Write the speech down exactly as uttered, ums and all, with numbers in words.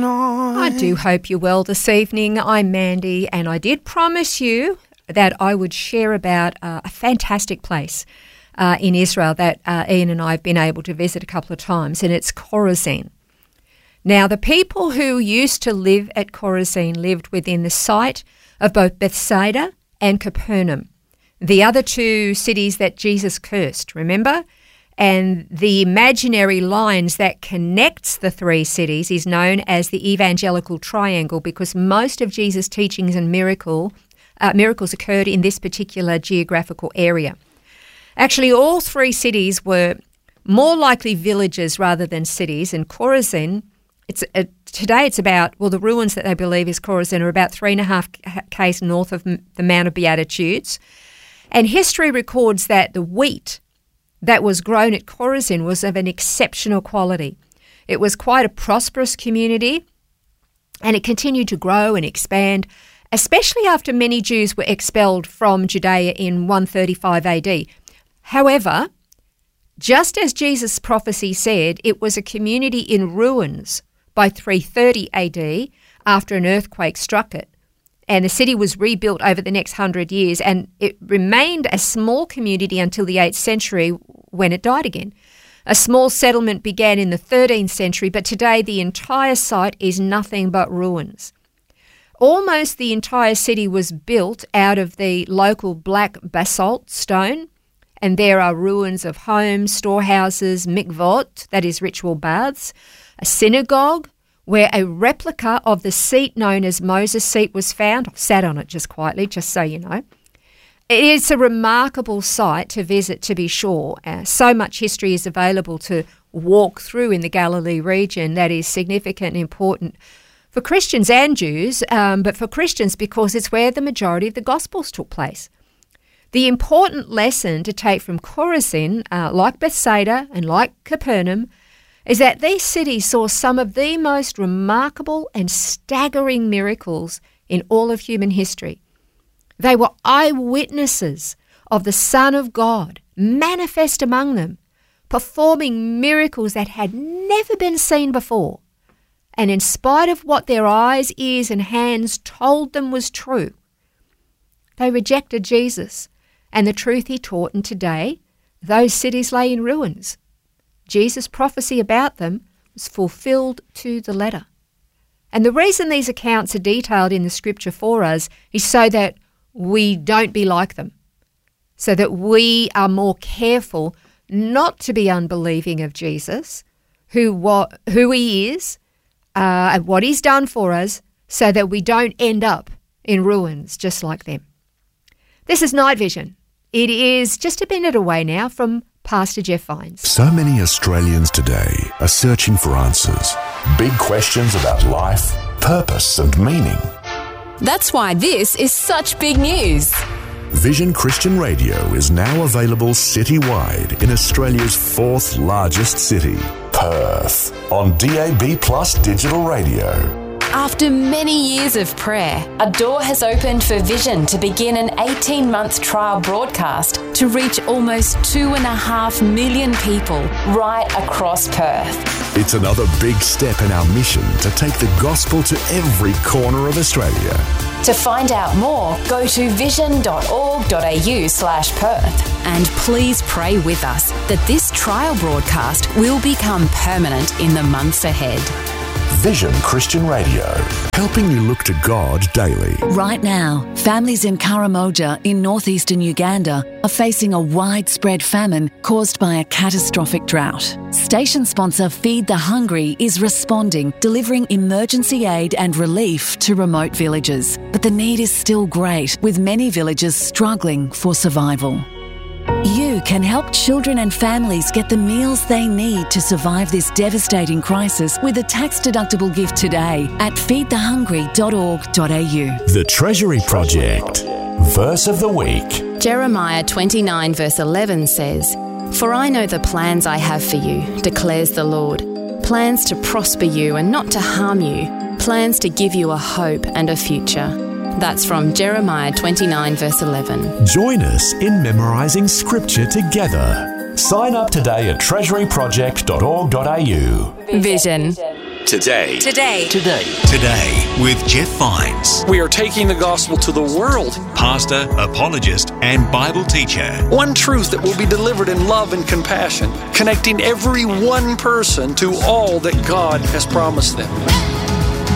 tonight. I do hope you're well this evening. I'm Mandy, and I did promise you that I would share about uh, a fantastic place uh, in Israel that uh, Ian and I have been able to visit a couple of times, and it's Chorazin. Now, the people who used to live at Chorazin lived within the site of both Bethsaida and Capernaum, the other two cities that Jesus cursed, remember? And the imaginary lines that connects the three cities is known as the evangelical triangle, because most of Jesus' teachings and miracle uh, miracles occurred in this particular geographical area. Actually, all three cities were more likely villages rather than cities, and Chorazin, it's uh, today it's about, well, the ruins that they believe is Chorazin are about three and a half k's north of the Mount of Beatitudes. And history records that the wheat that was grown at Chorazin was of an exceptional quality. It was quite a prosperous community, and it continued to grow and expand, especially after many Jews were expelled from Judea in one thirty-five A D. However, just as Jesus' prophecy said, it was a community in ruins by three thirty A D after an earthquake struck it. And the city was rebuilt over the next hundred years, and it remained a small community until the eighth century when it died again. A small settlement began in the thirteenth century, but today the entire site is nothing but ruins. Almost the entire city was built out of the local black basalt stone, and there are ruins of homes, storehouses, mikvot, that is ritual baths, a synagogue, where a replica of the seat known as Moses' seat was found. I sat on it just quietly, just so you know. It's a remarkable site to visit, to be sure. Uh, so much history is available to walk through in the Galilee region that is significant and important for Christians and Jews, um, but for Christians because it's where the majority of the Gospels took place. The important lesson to take from Chorazin, uh, like Bethsaida and like Capernaum, is that these cities saw some of the most remarkable and staggering miracles in all of human history. They were eyewitnesses of the Son of God manifest among them, performing miracles that had never been seen before. And in spite of what their eyes, ears, and hands told them was true, they rejected Jesus and the truth he taught, and today those cities lay in ruins. Jesus' prophecy about them was fulfilled to the letter. And the reason these accounts are detailed in the scripture for us is so that we don't be like them, so that we are more careful not to be unbelieving of Jesus, who what who he is, uh, and what he's done for us, so that we don't end up in ruins just like them. This is Night Vision. It is just a minute away now from Pastor Jeff Vines. So many Australians today are searching for answers. Big questions about life, purpose and meaning. That's why this is such big news. Vision Christian Radio is now available citywide in Australia's fourth largest city, Perth, on D A B Plus digital radio. After many years of prayer, a door has opened for Vision to begin an eighteen-month trial broadcast to reach almost two and a half million people right across Perth. It's another big step in our mission to take the gospel to every corner of Australia. To find out more, go to vision.org.au slash Perth. And please pray with us that this trial broadcast will become permanent in the months ahead. Vision Christian Radio, helping you look to God daily. Right now, families in Karamoja in northeastern Uganda are facing a widespread famine caused by a catastrophic drought. Station sponsor Feed the Hungry is responding, delivering emergency aid and relief to remote villages. But the need is still great, with many villages struggling for survival. You can help children and families get the meals they need to survive this devastating crisis with a tax-deductible gift today at feed the hungry dot org dot a u. The Treasury Project. Verse of the week. Jeremiah twenty-nine verse eleven says, "For I know the plans I have for you, declares the Lord, plans to prosper you and not to harm you, plans to give you a hope and a future." That's from Jeremiah twenty-nine verse eleven. Join us in memorising scripture together. Sign up today at treasury project dot org dot a u. Vision. Today. Today. Today. Today with Jeff Vines. We are taking the gospel to the world. Pastor, apologist, and Bible teacher. One truth that will be delivered in love and compassion, connecting every one person to all that God has promised them.